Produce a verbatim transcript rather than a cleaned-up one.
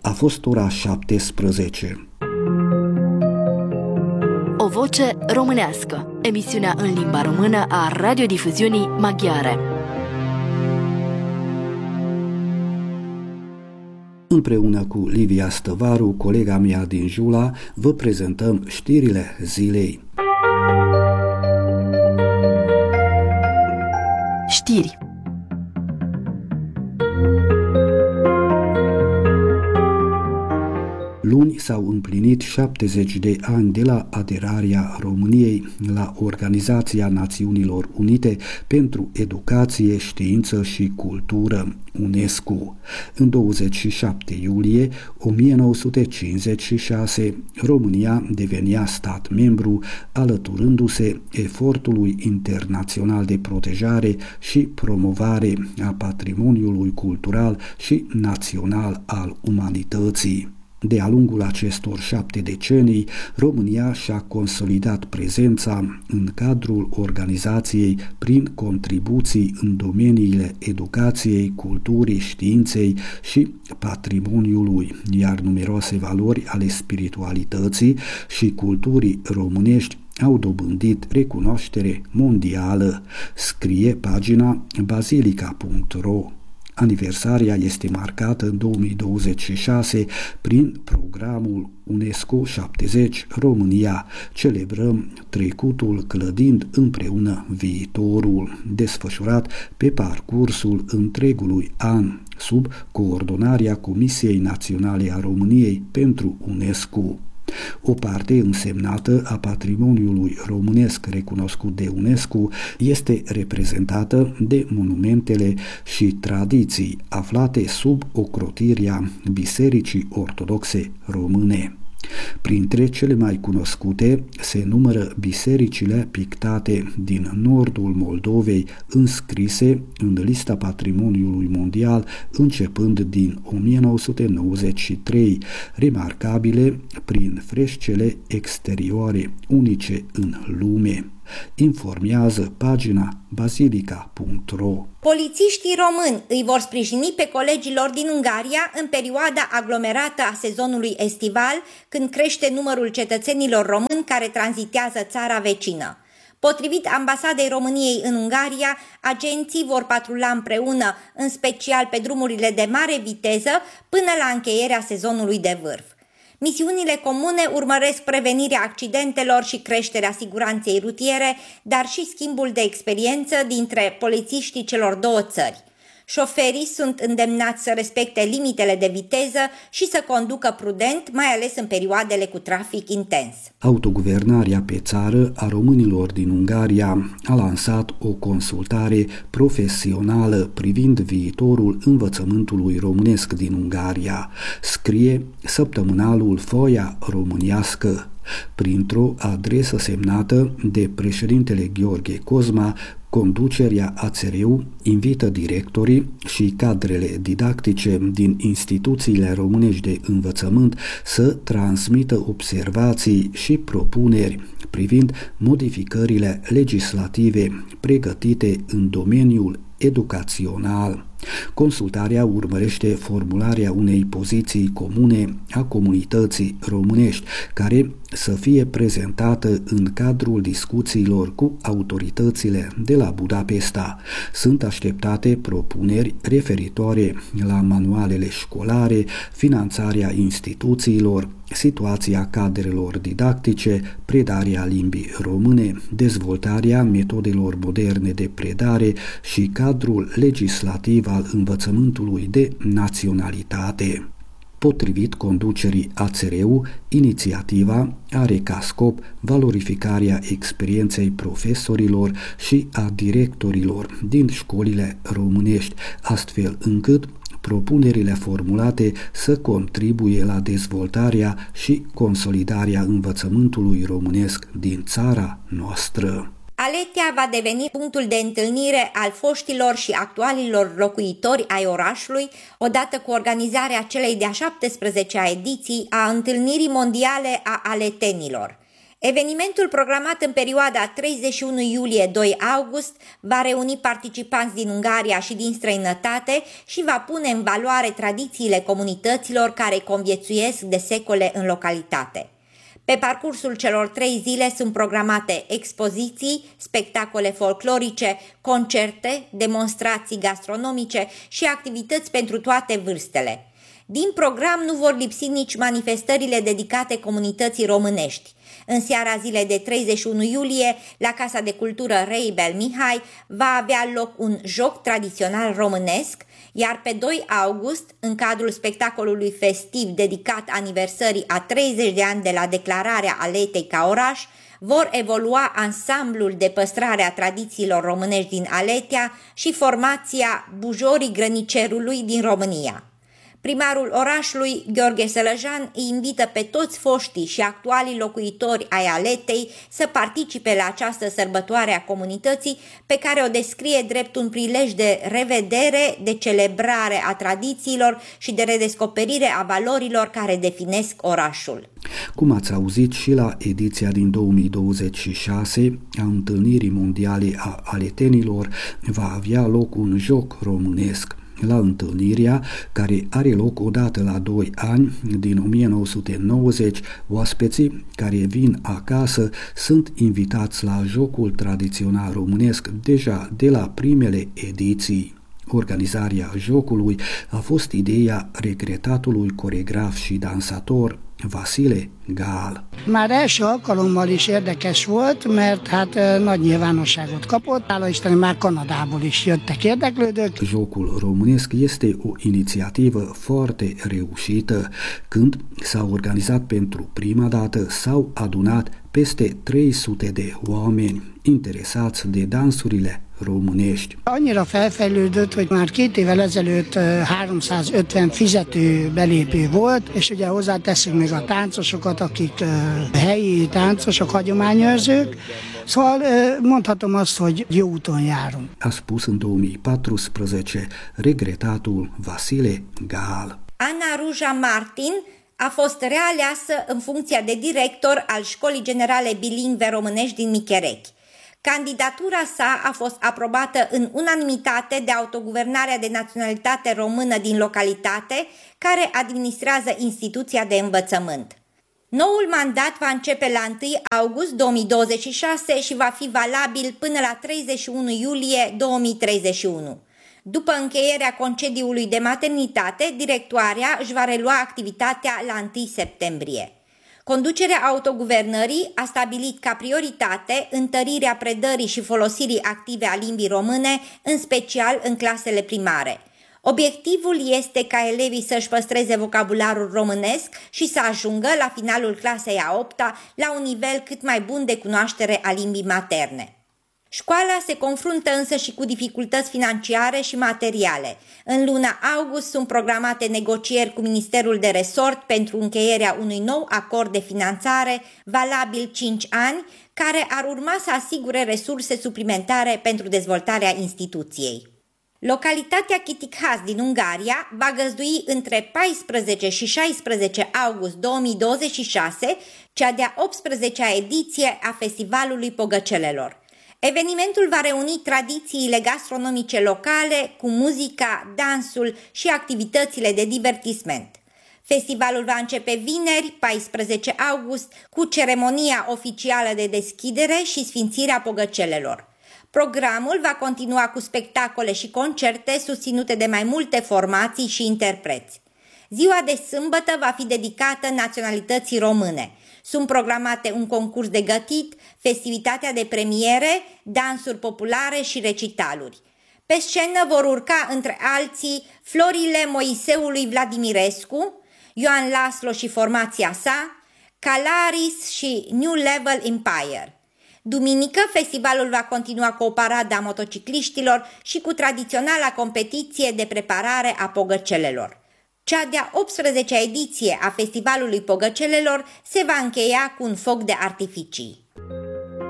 A fost ora șaptesprezece. O voce românească. Emisiunea în limba română a radiodifuziunii maghiare. Împreună cu Livia Stăvaru, colega mea din Jula, vă prezentăm știrile zilei. Știri. Luni s-au împlinit șaptezeci de ani de la aderarea României la Organizația Națiunilor Unite pentru Educație, Știință și Cultură, UNESCO. În douăzeci și șapte iulie o mie nouă sute cincizeci și șase, România devenea stat membru, alăturându-se efortului internațional de protejare și promovare a patrimoniului cultural și național al umanității. De-a lungul acestor șapte decenii, România și-a consolidat prezența în cadrul organizației prin contribuții în domeniile educației, culturii, științei și patrimoniului, iar numeroase valori ale spiritualității și culturii românești au dobândit recunoaștere mondială, scrie pagina bazilica punct ro. Aniversaria este marcată în două mii douăzeci și șase prin programul UNESCO șaptezeci România. Celebrăm trecutul clădind împreună viitorul, desfășurat pe parcursul întregului an, sub coordonarea Comisiei Naționale a României pentru UNESCO. O parte însemnată a patrimoniului românesc recunoscut de UNESCO este reprezentată de monumentele și tradiții aflate sub ocrotirea Bisericii Ortodoxe Române. Printre cele mai cunoscute se numără bisericile pictate din nordul Moldovei, înscrise în lista patrimoniului mondial începând din o mie nouă sute nouăzeci și trei, remarcabile prin freșcele exterioare unice în lume. Informează pagina bazilica punct ro. Polițiștii români îi vor sprijini pe colegii lor din Ungaria în perioada aglomerată a sezonului estival, când crește numărul cetățenilor români care tranzitează țara vecină. Potrivit Ambasadei României în Ungaria, agenții vor patrula împreună, în special pe drumurile de mare viteză, până la încheierea sezonului de vârf. Misiunile comune urmăresc prevenirea accidentelor și creșterea siguranței rutiere, dar și schimbul de experiență dintre polițiștii celor două țări. Șoferii sunt îndemnați să respecte limitele de viteză și să conducă prudent, mai ales în perioadele cu trafic intens. Autoguvernarea pe țară a românilor din Ungaria a lansat o consultare profesională privind viitorul învățământului românesc din Ungaria, scrie săptămânalul Foaia Românească. Printr-o adresă semnată de președintele Gheorghe Cozma, conducerea A Ț R U invită directorii și cadrele didactice din instituțiile românești de învățământ să transmită observații și propuneri privind modificările legislative pregătite în domeniul educațional. Consultarea urmărește formularea unei poziții comune a comunității românești, care să fie prezentată în cadrul discuțiilor cu autoritățile de la Budapesta. Sunt așteptate propuneri referitoare la manualele școlare, finanțarea instituțiilor, situația cadrelor didactice, predarea limbii române, dezvoltarea metodelor moderne de predare și cadrul legislativ al învățământului de naționalitate. Potrivit conducerii A Ț R U, inițiativa are ca scop valorificarea experienței profesorilor și a directorilor din școlile românești, astfel încât propunerile formulate să contribuie la dezvoltarea și consolidarea învățământului românesc din țara noastră. Aletea va deveni punctul de întâlnire al foștilor și actualilor locuitori ai orașului, odată cu organizarea celei de-a șaptesprezecea ediții a Întâlnirii Mondiale a Aletenilor. Evenimentul programat în perioada treizeci și unu iulie - doi august va reuni participanți din Ungaria și din străinătate și va pune în valoare tradițiile comunităților care conviețuiesc de secole în localitate. Pe parcursul celor trei zile sunt programate expoziții, spectacole folclorice, concerte, demonstrații gastronomice și activități pentru toate vârstele. Din program nu vor lipsi nici manifestările dedicate comunității românești. În seara zilei de treizeci și unu iulie, la Casa de Cultură Reibel Mihai, va avea loc un joc tradițional românesc, iar pe doi august, în cadrul spectacolului festiv dedicat aniversării a treizeci de ani de la declararea Aletei ca oraș, vor evolua ansamblul de păstrare a tradițiilor românești din Aletea și formația Bujorii Grănicerului din România. Primarul orașului, Gheorghe Sălăjan, îi invită pe toți foștii și actualii locuitori ai Aletei să participe la această sărbătoare a comunității, pe care o descrie drept un prilej de revedere, de celebrare a tradițiilor și de redescoperire a valorilor care definesc orașul. Cum ați auzit, și la ediția din două mii douăzeci și șase a Întâlnirii Mondiale a Aletenilor va avea loc un joc românesc. La întâlnirea, care are loc odată la doi ani, din o mie nouă sute nouăzeci, oaspeții care vin acasă sunt invitați la jocul tradițional românesc deja de la primele ediții. Organizarea jocului a fost ideea regretatului coregraf și dansator Vasile Gál. Már első alkalommal is érdekes volt, mert hát nagy nyilvánosságot kapott. Hála Istennek már Kanadából is jöttek érdeklődők. Jocul românesc este o inițiativă foarte reușită. Când s-a organizat pentru prima dată, s-au adunat peste trei sute de oameni interesați de dansurile românești. Annyira felfejlődött, hogy már két évvel ezelőtt háromszázötven fizető belépő volt, és ugye hozzáteszünk még a táncosokat, akik helyi táncosok, hagyományőrzők. Szóval mondhatom azt, hogy jó úton járunk. A spus în două mii paisprezece regretatul Vasile Gál. Ana Ruja Martin a fost realeasă în funcția de director al Școlii Generale Bilingve Românești din Micherechi. Candidatura sa a fost aprobată în unanimitate de Autoguvernarea de Naționalitate Română din localitate, care administrează instituția de învățământ. Noul mandat va începe la întâi august două mii douăzeci și șase și va fi valabil până la treizeci și unu iulie două mii treizeci și unu. După încheierea concediului de maternitate, directoarea își va relua activitatea la întâi septembrie. Conducerea autoguvernării a stabilit ca prioritate întărirea predării și folosirii active a limbii române, în special în clasele primare. Obiectivul este ca elevii să-și păstreze vocabularul românesc și să ajungă la finalul clasei a opta la un nivel cât mai bun de cunoaștere a limbii materne. Școala se confruntă însă și cu dificultăți financiare și materiale. În luna august sunt programate negocieri cu Ministerul de Resort pentru încheierea unui nou acord de finanțare valabil cinci ani, care ar urma să asigure resurse suplimentare pentru dezvoltarea instituției. Localitatea Chitikhaz din Ungaria va găzdui între paisprezece și șaisprezece august două mii douăzeci și șase cea de-a optsprezecea ediție a Festivalului Pogăcelelor. Evenimentul va reuni tradițiile gastronomice locale cu muzica, dansul și activitățile de divertisment. Festivalul va începe vineri, paisprezece august, cu ceremonia oficială de deschidere și sfințirea pogăcelelor. Programul va continua cu spectacole și concerte susținute de mai multe formații și interpreți. Ziua de sâmbătă va fi dedicată naționalității române. Sunt programate un concurs de gătit, festivitatea de premiere, dansuri populare și recitaluri. Pe scenă vor urca între alții Florile Moiseului Vladimirescu, Ioan Laslo și formația sa, Calaris și New Level Empire. Duminică, festivalul va continua cu o paradă a motocicliștilor și cu tradiționala competiție de preparare a pogăcelelor. Cea de-a optsprezecea ediție a Festivalului Pogăcelelor se va încheia cu un foc de artificii.